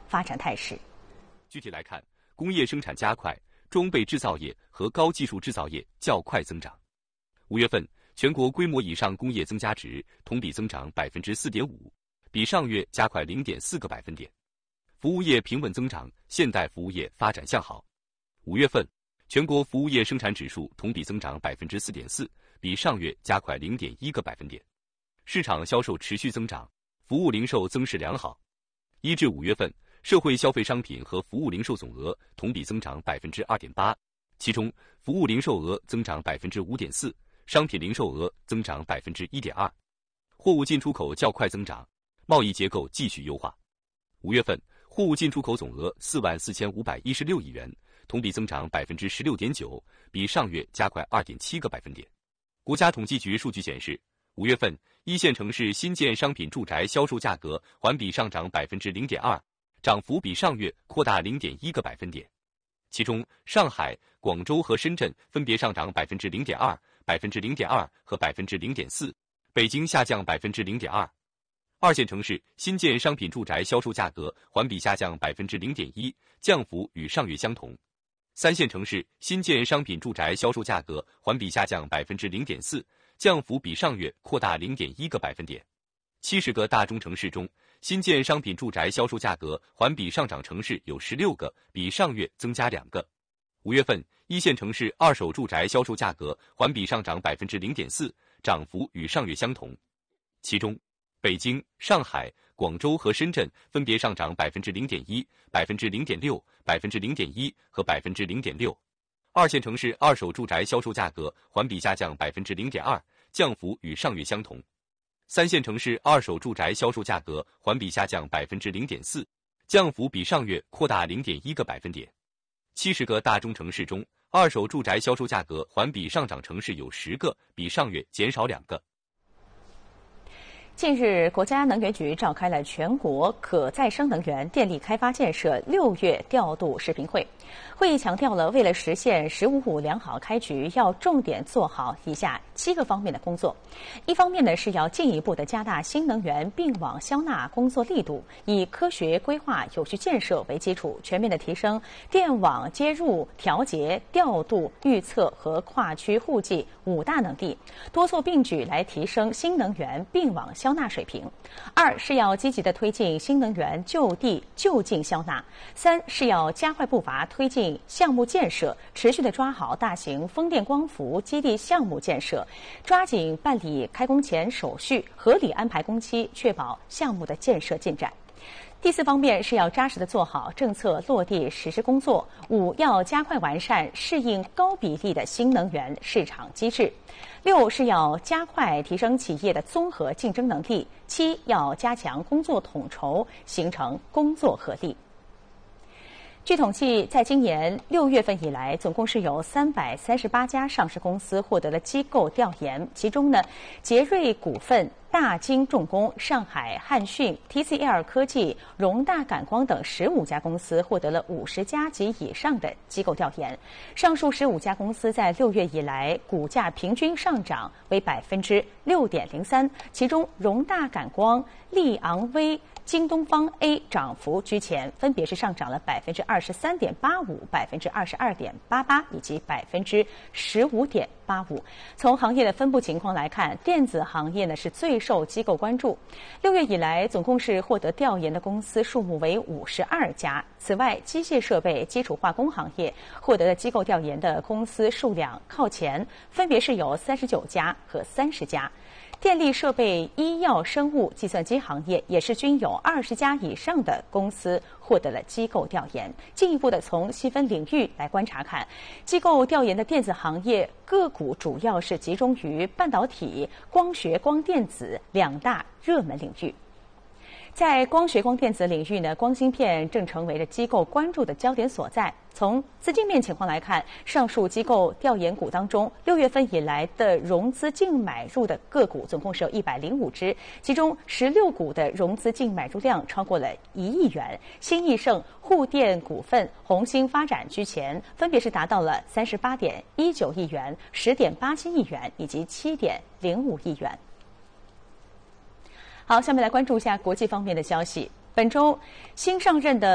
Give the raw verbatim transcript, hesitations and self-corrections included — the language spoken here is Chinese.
发展态势。 具体来看，工业生产加快，装备制造业和高技术制造业较快增长。五月份，全国规模以上工业增加值同比增长百分之四点五，比上月加快零点四个百分点。服务业平稳增长，现代服务业发展向好。五月份，全国服务业生产指数同比增长百分之四点四，比上月加快零点一个百分点。市场销售持续增长，服务零售增势良好。一至五月份，社会消费商品和服务零售总额同比增长百分之二点八，其中服务零售额增长百分之五点四，商品零售额增长百分之一点二。货物进出口较快增长，贸易结构继续优化。五月份，货物进出口总额四万四千五百一十六亿元，同比增长百分之十六点九，比上月加快二点七个百分点。国家统计局数据显示，五月份一线城市新建商品住宅销售价格环比上涨百分之零点二，涨幅比上月扩大零点一个百分点。其中，上海、广州和深圳分别上涨百分之零点二、百分之零点二和百分之零点四，北京下降百分之零点二。二线城市新建商品住宅销售价格环比下降百分之零点一，降幅与上月相同。三线城市新建商品住宅销售价格环比下降百分之零点四，降幅比上月扩大零点一个百分点。七十个大中城市中，新建商品住宅销售价格环比上涨城市有十六个，比上月增加两个。五月份，一线城市二手住宅销售价格环比上涨百分之零点四，涨幅与上月相同。其中，北京、上海、广州和深圳分别上涨百分之零点一、百分之零点六、百分之零点一和百分之零点六。二线城市二手住宅销售价格环比下降百分之零点二，降幅与上月相同。三线城市二手住宅销售价格环比下降百分之零点四，降幅比上月扩大零点一个百分点。七十个大中城市中，二手住宅销售价格环比上涨城市有十个，比上月减少两个。 近日，国家能源局召开了全国可再生能源电力开发建设六月调度视频会。会议强调了，为了实现“十五五”良好开局，要重点做好以下七个方面的工作。一方面呢，是要进一步的加大新能源并网消纳工作力度，以科学规划、有序建设为基础，全面的提升电网接入、调节、调度、预测和跨区互济五大能力，多措并举来提升新能源并网消纳水平。二是要积极的推进新能源就地就近消纳。三是要加快步伐推进项目建设，持续的抓好大型风电光伏基地项目建设，抓紧办理开工前手续，合理安排工期，确保项目的建设进展。第四方面是要扎实的做好政策落地实施工作。五要加快完善适应高比例的新能源市场机制。六是要加快提升企业的综合竞争能力。七要加强工作统筹，形成工作合力。据统计，在今年六月份以来，总共是有三百三十八家上市公司获得了机构调研，其中呢，捷瑞股份、大金重工、上海汉讯、T C L 科技、荣大感光等十五家公司获得了五十家及以上的机构调研。上述十五家公司在六月以来股价平均上涨为百分之六点零三，其中荣大感光、利昂威、京东方 A 涨幅居前，分别是上涨了百分之二十三点八五、百分之二十二点八八以及百分之十五点八五。从行业的分布情况来看，电子行业呢是最受机构关注。六月以来，总共是获得调研的公司数目为五十二家。此外，机械设备、基础化工行业获得的机构调研的公司数量靠前，分别是有三十九家和三十家。电力设备、医药、生物、计算机行业也是均有二十家以上的公司获得了机构调研。进一步的从细分领域来观察看，机构调研的电子行业个股主要是集中于半导体、光学光电子两大热门领域。在光学光电子领域呢，光芯片正成为了机构关注的焦点所在。从资金面情况来看，上述机构调研股当中，六月份以来的融资净买入的个股总共是有一百零五只，其中十六股的融资净买入量超过了一亿元。新易盛、沪电股份、宏兴发展居前，分别是达到了三十八点一九亿元、十点八七亿元以及七点零五亿元。好，下面来关注一下国际方面的消息。本周新上任的